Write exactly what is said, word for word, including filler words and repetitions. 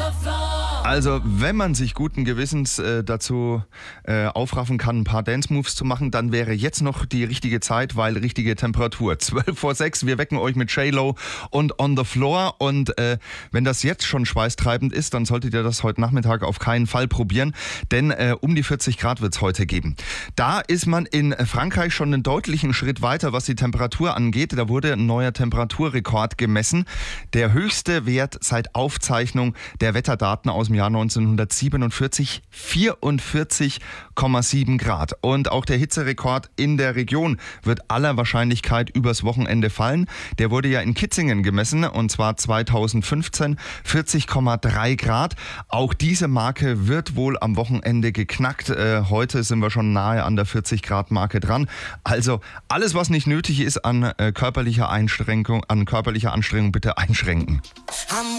Also, wenn man sich guten Gewissens äh, dazu äh, aufraffen kann, ein paar Dance-Moves zu machen, dann wäre jetzt noch die richtige Zeit, weil richtige Temperatur. zwölf vor sechs, wir wecken euch mit J-Lo und On the Floor. Und äh, wenn das jetzt schon schweißtreibend ist, dann solltet ihr das heute Nachmittag auf keinen Fall probieren, denn äh, um die vierzig Grad wird es heute geben. Da ist man in Frankreich schon einen deutlichen Schritt weiter, was die Temperatur angeht. Da wurde ein neuer Temperaturrekord gemessen. Der höchste Wert seit Aufzeichnung der Wetterdaten aus dem Jahr neunzehnhundertsiebenundvierzig, vierundvierzig Komma sieben Grad. Und auch der Hitzerekord in der Region wird aller Wahrscheinlichkeit übers Wochenende fallen. Der wurde ja in Kitzingen gemessen, und zwar zweitausendfünfzehn, vierzig Komma drei Grad. Auch diese Marke wird wohl am Wochenende geknackt. Äh, heute sind wir schon nahe an der vierzig Grad Marke dran. Also alles, was nicht nötig ist an äh, körperlicher Einschränkung, an körperlicher Anstrengung, bitte einschränken.